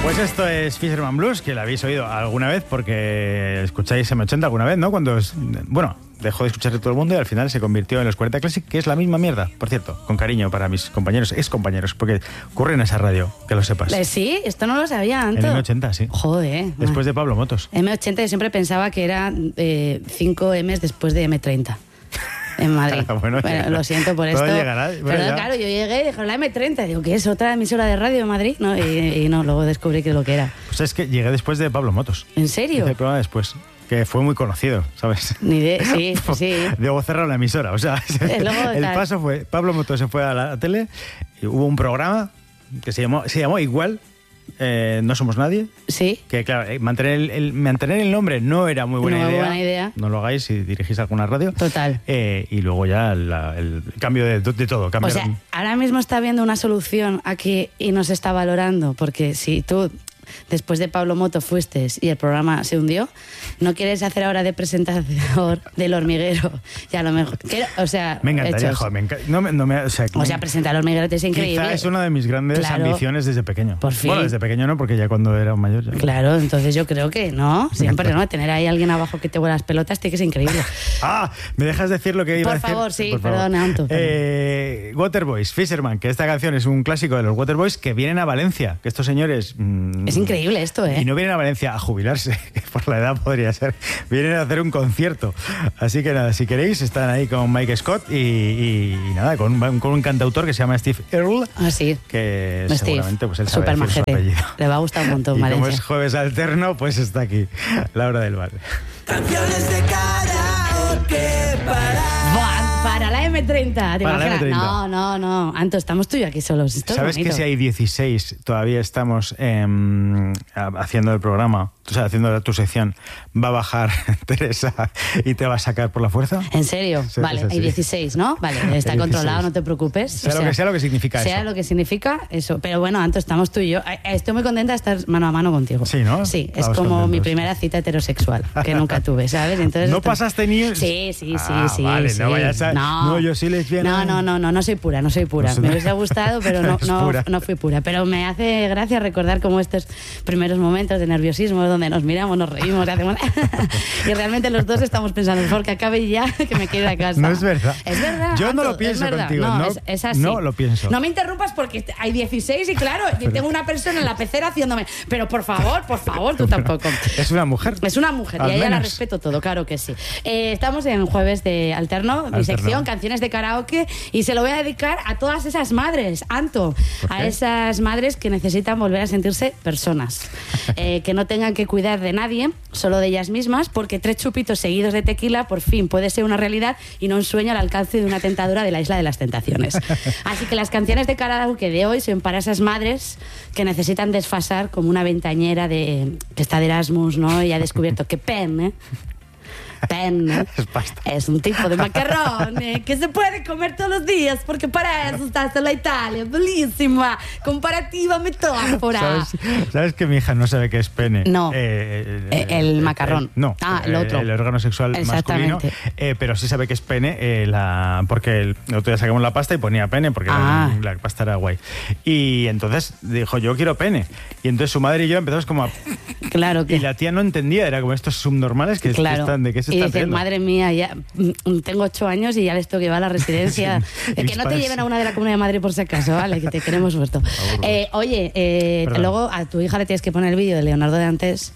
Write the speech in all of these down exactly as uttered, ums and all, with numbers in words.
Pues esto es Fisherman Blues, que lo habéis oído alguna vez porque escucháis eme ochenta alguna vez, ¿no? Cuando, es, bueno, dejó de escuchar todo el mundo y al final se convirtió en los cuarenta Classic, que es la misma mierda, por cierto, con cariño para mis compañeros, ex compañeros, porque ocurre en esa radio, que lo sepas. Eh, sí, esto no lo sabía antes. En eme ochenta, sí. Joder. Después de Pablo Motos. eme ochenta yo siempre pensaba que era eh, cinco emes después de eme treinta. En Madrid. bueno, bueno, lo siento por esto. Llegará, bueno, pero ya. claro, yo llegué y dije la eme treinta. Digo, ¿qué es? ¿Otra emisora de radio de Madrid? ¿No? Y, y no, luego descubrí que lo que era. Pues es que llegué después de Pablo Motos. ¿En serio? Hice el programa después, que fue muy conocido, ¿sabes? Ni de, sí, sí. Luego cerraron la emisora, o sea, luego, el tal. paso fue, Pablo Motos se fue a la tele y hubo un programa que se llamó, se llamó igual, eh, No Somos Nadie. Sí. Que claro, eh, mantener, el, el, mantener el nombre no era muy buena, no idea. buena idea. No lo hagáis si dirigís alguna radio. Total. Eh, y luego ya la, el cambio de, de todo. Cambiaron. O sea, ahora mismo está habiendo una solución aquí y no se está valorando, porque si tú después de Pablo Moto fuiste y el programa se hundió, no quieres hacer ahora de presentador del Hormiguero. Ya a lo mejor. Quiero, o sea, me encantaría, hechos. joder, me enca no, me, no me, o sea, o sea, presentar el Hormiguero te es increíble. Quizá es una de mis grandes claro, ambiciones desde pequeño. Por fin. Bueno, desde pequeño no, porque ya cuando era un mayor. Ya. Claro, entonces yo creo que no, siempre no. Tener ahí alguien abajo que te vuela las pelotas tiene que ser increíble. Ah, ¿me dejas decir lo que iba por a decir? Favor, sí, por favor, perdón, Anto. Eh, Waterboys, Fisherman, que esta canción es un clásico de los Waterboys que vienen a Valencia, que estos señores... Mmm, es increíble esto, ¿eh? Y no vienen a Valencia a jubilarse, que por la edad podría ser. Vienen a hacer un concierto. Así que nada, si queréis, están ahí con Mike Scott y, y, y nada, con, con un cantautor que se llama Steve Earle. Ah, sí. Que Steve, seguramente pues él sabe super decir su majete. apellido. Le va a gustar un montón, y Valencia. como es jueves alterno, pues está aquí, Laura del Val. Canciones de karaoke para... Buah, para la eme treinta, ¿te Para la imaginas? eme treinta. No, no, no. Anto, estamos tú y yo aquí solos. Esto ¿Sabes es bonito. que si hay dieciséis todavía estamos eh, haciendo el programa, o sea, haciendo tu sección, va a bajar Teresa y te va a sacar por la fuerza? ¿En serio? Sí, vale, hay dieciséis, ¿no? Vale, está hay controlado, dieciséis. no te preocupes. Sea, o sea, lo que sea lo que significa sea eso. lo que significa eso. Pero bueno, Anto, estamos tú y yo. Estoy muy contenta de estar mano a mano contigo. Sí, ¿no? Sí, es Estamos como contentos. mi primera cita heterosexual, que nunca tuve, ¿sabes? Entonces, ¿No esto- pasaste ni...? Sí, sí, sí, Ah, sí. vale, sí. no vayas a... No. No, yo sí lesbiana. No, no, no, no, no soy pura, no soy pura. Pues Me no. hubiese gustado, pero no, Es no, pura. no fui pura. Pero me hace gracia recordar como estos primeros momentos de nerviosismo donde nos miramos, nos reímos, hacemos... y realmente los dos estamos pensando, porque acabe ya, que me quiero ir a casa. No es verdad. Es verdad. Yo no Anto, lo es pienso verdad. contigo, no, es, es así. no lo pienso. No me interrumpas porque hay dieciséis y claro, y tengo una persona en la pecera haciéndome... Pero por favor, por favor, tú tampoco. Es una mujer. Es una mujer Al y a ella la menos. respeto todo, claro que sí. Eh, estamos en jueves de Alterno, mi Alterno. sección, canciones de karaoke, y se lo voy a dedicar a todas esas madres, Anto, ¿Por a qué? esas madres que necesitan volver a sentirse personas, eh, que no tengan que cuidar de nadie, solo de ellas mismas, porque tres chupitos seguidos de tequila por fin puede ser una realidad y no un sueño al alcance de una tentadora de la Isla de las Tentaciones. Así que las canciones de karaoke de hoy son para esas madres que necesitan desfasar como una ventañera de, que está de Erasmus, ¿no? Y ha descubierto que pen, ¿eh? Pen Es pasta. es un tipo de macarrón eh, que se puede comer todos los días porque para eso está hasta la Italia. Bellísima, comparativa metáfora. ¿Sabes, ¿Sabes que mi hija no sabe qué es pene? No. Eh, Eh, el macarrón. no. Ah, el eh, otro. El órgano sexual masculino. Exactamente. Eh, pero sí sabe que es pene, eh, la, porque el, el otro día sacamos la pasta y ponía pene, porque Ah. la, la pasta era guay. Y entonces dijo, yo quiero pene. Y entonces su madre y yo empezamos como a... Claro que Y la tía no entendía, era como estos subnormales que, que Claro. están, ¿de qué se y están dices, riendo? madre mía, ya mm, tengo ocho años y ya les tengo que llevar a la residencia. Sí, Es que no te dispares. lleven a una de la Comunidad de Madrid por si acaso, ¿vale? Que te queremos muerto. Eh, oye, eh, Perdón. luego a tu hija le tienes que poner el vídeo de Leonardo de antes.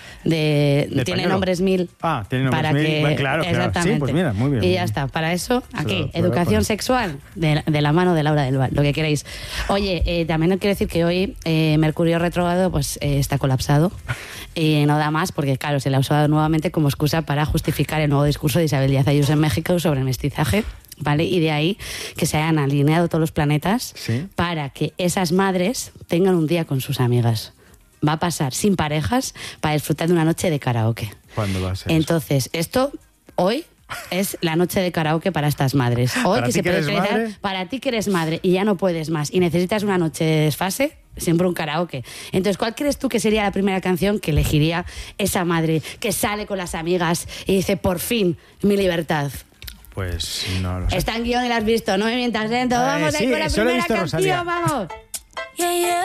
De, ¿De tiene pañuelo? nombres mil. Ah, tiene nombres para mil. que, Bueno, claro, claro. exactamente. Sí, pues mira, muy bien. Y ya está. Para eso, aquí, lo- se lo voy a educación poner. sexual de, de la mano de Laura del Val, lo que queréis. Oye, eh, también quiero decir que hoy eh, Mercurio retrógrado pues eh, está colapsado y no da más porque, claro, se le ha usado nuevamente como excusa para justificar el nuevo discurso de Isabel Díaz Ayuso en México sobre el mestizaje. ¿Vale? Y de ahí que se hayan alineado todos los planetas Sí. para que esas madres tengan un día con sus amigas. Va a pasar sin parejas para disfrutar de una noche de karaoke. ¿Cuándo va a ser eso? Entonces, esto hoy es la noche de karaoke para estas madres. Hoy ¿Para que ti se que puede eres utilizar madre? para ti que eres madre y ya no puedes más y necesitas una noche de desfase, siempre un karaoke. Entonces, ¿cuál crees tú que sería la primera canción que elegiría esa madre que sale con las amigas y dice, por fin, mi libertad? Pues no lo sé. Está en guión y la has visto, no me mientas lento. Eh, Vamos sí, ahí con la solo he primera visto canción, Rosalía. vamos. Yeah, yeah. Calla.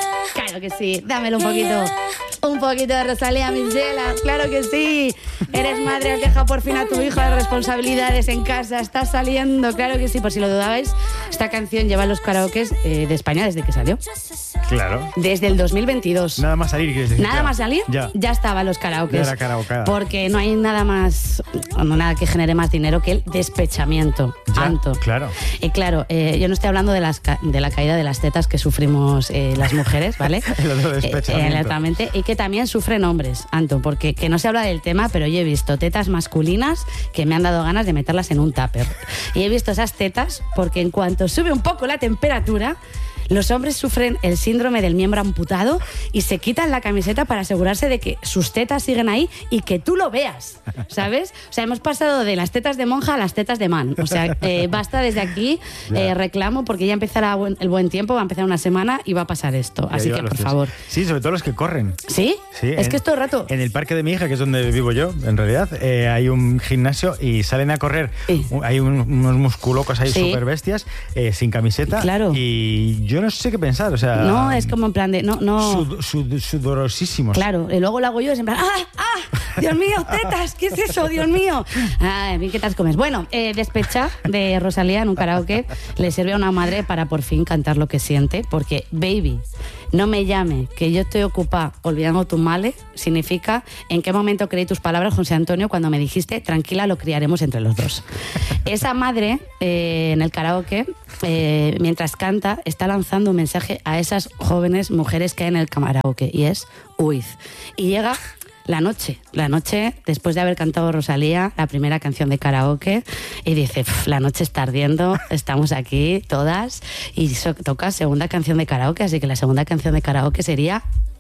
Claro que sí, dámelo un poquito. Un poquito de Rosalía, Michela, claro que sí. Eres madre, has dejado por fin a tu hijo las responsabilidades en casa, estás saliendo, claro que sí. Por si lo dudabais, esta canción lleva los karaokes eh, de España desde que salió. Claro. Desde el dos mil veintidós. Nada más salir, ¿quieres decir? Nada Claro. más salir, Ya. ya estaba los karaokes. Ya era karaokeada. Porque no hay nada más, no nada que genere más dinero que el despechamiento. Ya, Tanto. claro. Y claro, eh, yo no estoy hablando de, las ca- de la caída de las tetas que sufrimos eh, las mujeres, ¿vale? El otro despechamiento. Eh, exactamente. Y que también sufren hombres, Anto, porque que no se habla del tema, pero yo he visto tetas masculinas que me han dado ganas de meterlas en un tupper. Y he visto esas tetas porque en cuanto sube un poco la temperatura, los hombres sufren el síndrome del miembro amputado y se quitan la camiseta para asegurarse de que sus tetas siguen ahí y que tú lo veas, ¿sabes? O sea, hemos pasado de las tetas de monja a las tetas de man. O sea, eh, basta desde aquí, eh, reclamo, porque ya empezará buen- el buen tiempo, va a empezar una semana y va a pasar esto. Ya Así lleva que, los por tres. favor. Sí, sobre todo los que corren. ¿Sí? Sí, es en- que es todo el rato. En el parque de mi hija, que es donde vivo yo, en realidad, eh, hay un gimnasio y salen a correr. Sí. Un- Hay un- unos musculocos ahí Sí. súper bestias, eh, sin camiseta. Claro. Y yo no sé qué pensar, o sea... No, es como en plan de... No, no... sud- sud- sudorosísimos. Claro, y luego lo hago yo, es en plan, ¡ah, ah! ¡Dios mío, tetas! ¿Qué es eso, Dios mío? Ay, bien, ¿qué tal comes? Bueno, eh, Despecha de Rosalía en un karaoke le sirve a una madre para por fin cantar lo que siente, porque, baby, no me llame, que yo estoy ocupada olvidando tu male, significa en qué momento creí tus palabras, José Antonio, cuando me dijiste, tranquila, lo criaremos entre los dos. Esa madre, eh, en el karaoke, eh, mientras canta, está lanzando un mensaje a esas jóvenes mujeres que hay en el karaoke, y es, huid. Y llega la noche, la noche después de haber cantado Rosalía, la primera canción de karaoke, y dice, la noche está ardiendo, estamos aquí todas, y so- toca segunda canción de karaoke, así que la segunda canción de karaoke sería